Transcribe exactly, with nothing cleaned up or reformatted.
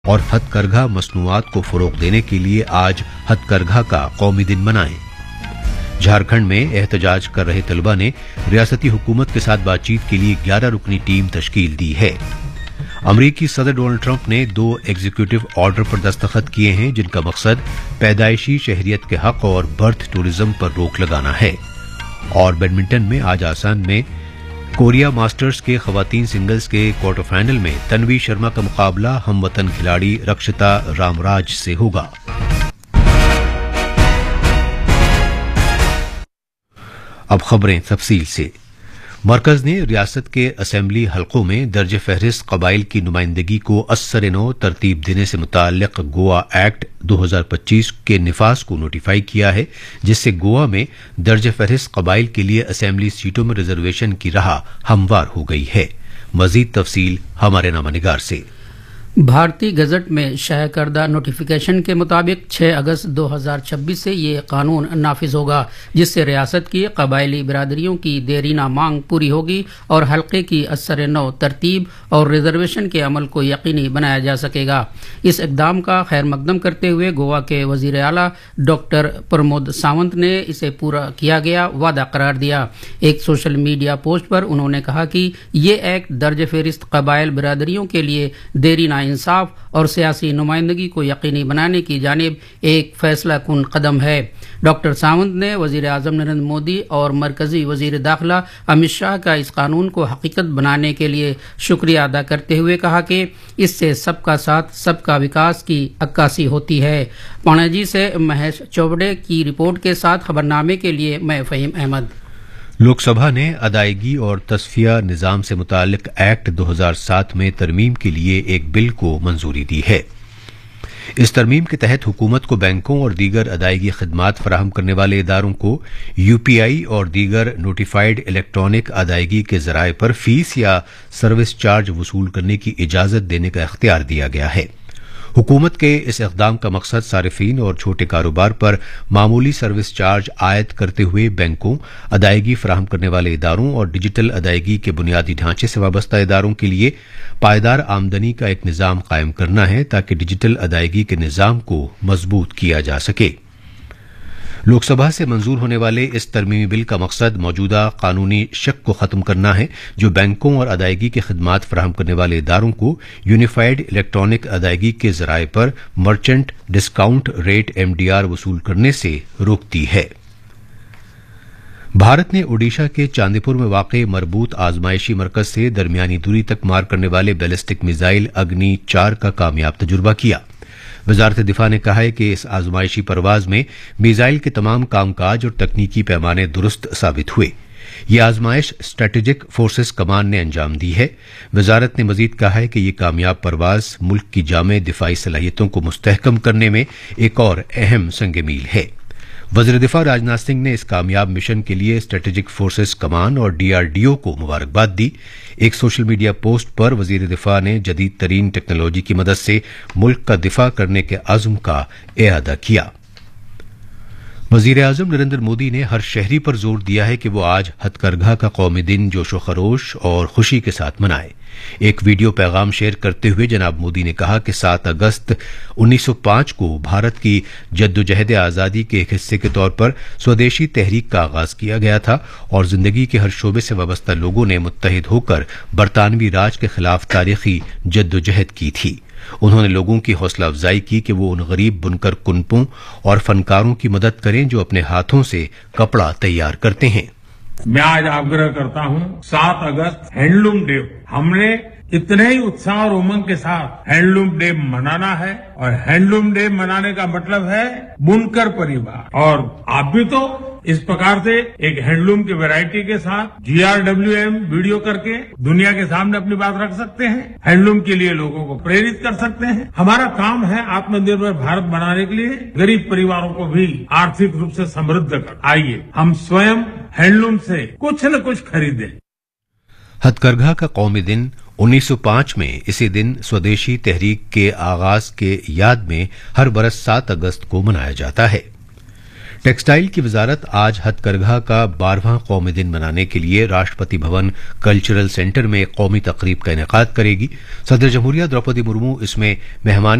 और हथकरघा मसनूआत को फरोग देने के लिए आज हथकरघा का कौमी दिन मनाएं। झारखंड में एहतजाज कर रहे तलबा ने रियासती हुकूमत के साथ बातचीत के लिए ग्यारह रुकनी टीम तश्कील दी है। अमरीकी सदर डोनाल्ड ट्रंप ने दो एग्जीक्यूटिव ऑर्डर पर दस्तखत किए हैं, जिनका मकसद पैदाइशी शहरियत के हक और बर्थ टूरिज्म पर रोक लगाना है। और बैडमिंटन में आज आसान में कोरिया मास्टर्स के खवातीन सिंगल्स के क्वार्टर फाइनल में तन्वी शर्मा का मुकाबला हमवतन खिलाड़ी रक्षिता रामराज से होगा। अब खबरें तफसील से। मरकज ने रियासत के असेंबली हलकों में दर्ज फहरिस्त कबाइल की नुमाइंदगी को असर नौ तरतीब देने से मुताल्लिक गोवा एक्ट दो हज़ार पच्चीस के निफाज को नोटिफाई किया है, जिससे गोवा में दर्ज फहरिस्त कबाइल के लिए असेंबली सीटों में रिजर्वेशन की राह हमवार हो गई है। मजीद तफसील हमारे नामानिगार से। भारतीय गजट में शाया करदा नोटिफिकेशन के मुताबिक छह अगस्त दो हज़ार छब्बीस से ये कानून नाफिज होगा, जिससे रियासत की कबायली बिरादरियों की देरीना मांग पूरी होगी और हल्के की असर नौ तरतीब और रिजर्वेशन के अमल को यकीनी बनाया जा सकेगा। इस इकदाम का खैर मकदम करते हुए गोवा के वजीर आला डॉक्टर प्रमोद सावंत ने इसे पूरा किया गया वादा करार दिया। एक सोशल मीडिया पोस्ट पर उन्होंने कहा कि ये एक्ट दर्ज फेरिस्त कबायल बिरादरियों के लिए देरीना इंसाफ और सियासी नुमाइंदगी को यकीनी बनाने की जानिब एक फैसला कुन कदम है। डॉक्टर सावंत ने वजीर आजम नरेंद्र मोदी और मरकजी वजीर दाखिला अमित शाह का इस कानून को हकीकत बनाने के लिए शुक्रिया अदा करते हुए कहा कि इससे सबका साथ सबका विकास की अक्कासी होती है। पणजी से महेश चौबड़े की रिपोर्ट के साथ खबरनामे के लिए मैं फहीम अहमद। लोकसभा ने अदायगी और तस्फिया निज़ाम से मुताल्लिक एक्ट दो हज़ार सात में तरमीम के लिए एक बिल को मंजूरी दी है। इस तरमीम के तहत हुकूमत को बैंकों और दीगर अदायगी खिदमात फराहम करने वाले इदारों को यूपीआई और दीगर नोटिफाइड इलेक्ट्रॉनिक अदायगी के जराए पर फीस या सर्विस चार्ज वसूल करने की इजाजत देने का इख्तियार दिया गया है। हुकूमत के इस इक़दाम का मकसद सारिफीन और छोटे कारोबार पर मामूली सर्विस चार्ज आयद करते हुए बैंकों, अदायगी फराहम करने वाले इदारों और डिजिटल अदायगी के बुनियादी ढांचे से वाबस्ता इदारों के लिए पायदार आमदनी का एक निज़ाम कायम करना है, ताकि डिजिटल अदायगी के निज़ाम को मजबूत किया जा सके। लोकसभा से मंजूर होने वाले इस तरमीमी बिल का मकसद मौजूदा कानूनी शक को खत्म करना है, जो बैंकों और अदायगी के खिदमात फराहम करने वाले इदारों को यूनिफाइड इलेक्ट्रॉनिक अदायगी के जराए पर मर्चेंट डिस्काउंट रेट एमडीआर वसूल करने से रोकती है। भारत ने ओडिशा के चांदीपुर में वाक़े मरबूत आजमाइशी मरकज से दरमियानी दूरी तक मार करने वाले बैलिस्टिक मिसाइल अग्नि चार का कामयाब तजुर्बा किया। वजारत दिफा ने कहा है कि इस आजमाइशी परवाज में मिसाइल के तमाम कामकाज और तकनीकी पैमाने दुरुस्त साबित हुए। यह आजमाइश स्ट्रेटेजिक फोर्सेस कमान ने अंजाम दी है। वजारत ने मजीद कहा है कि यह कामयाब परवाज मुल्क की जामे दिफाई सलाहियतों को मुस्तहकम करने में एक और अहम संग मील है। वज़ीर दिफा राजनाथ सिंह ने इस कामयाब मिशन के लिए स्ट्रेटेजिक फोर्सेस कमान और डीआरडीओ को मुबारकबाद दी। एक सोशल मीडिया पोस्ट पर वज़ीर दिफा ने जदीद तरीन टेक्नोलॉजी की मदद से मुल्क का दिफा करने के अज़्म का इआदा किया। वज़ीर आज़म नरेंद्र मोदी ने हर शहरी पर जोर दिया है कि वो आज हथकरघा का कौमी दिन जोशो खरोश और खुशी के साथ मनाए। एक वीडियो पैगाम शेयर करते हुए जनाब मोदी ने कहा कि सात अगस्त उन्नीस सौ पांच को भारत की जद्दोजहद आज़ादी के एक हिस्से के तौर पर स्वदेशी तहरीक का आगाज किया गया था और जिंदगी के हर शोबे से वाबस्ता लोगों ने मुत्तहिद होकर बरतानवी राज के खिलाफ तारीखी जद्दोजहद की थी। उन्होंने लोगों की हौसला अफजाई की कि वो उन गरीब बुनकर कुनपों और फनकारों की मदद करें जो अपने हाथों से कपड़ा तैयार करते हैं। मैं आज आग्रह करता हूं, सात अगस्त हैंडलूम डे, हमने इतने ही उत्साह और उमंग के साथ हैंडलूम डे मनाना है। और हैंडलूम डे मनाने का मतलब है बुनकर परिवार। और आप भी तो इस प्रकार से एक हैंडलूम की वैरायटी के साथ जीआरडब्ल्यूएम वीडियो करके दुनिया के सामने अपनी बात रख सकते हैं, हैंडलूम के लिए लोगों को प्रेरित कर सकते हैं। हमारा काम है आत्मनिर्भर भारत बनाने के लिए गरीब परिवारों को भी आर्थिक रूप से समृद्ध कर। आइए हम स्वयं हैंडलूम से कुछ न कुछ खरीदें। हथकरघा का कौमी दिन उन्नीस सौ पांच में इसी दिन स्वदेशी तहरीक के आगाज के याद में हर बरस सात अगस्त को मनाया जाता है। टेक्सटाइल की वजारत आज हथकरघा का बारहवां कौमी दिन मनाने के लिए राष्ट्रपति भवन कल्चरल सेंटर में कौमी तकरीब का इनेकाद करेगी। सदर जमहूरिया द्रौपदी मुर्मू इसमें मेहमान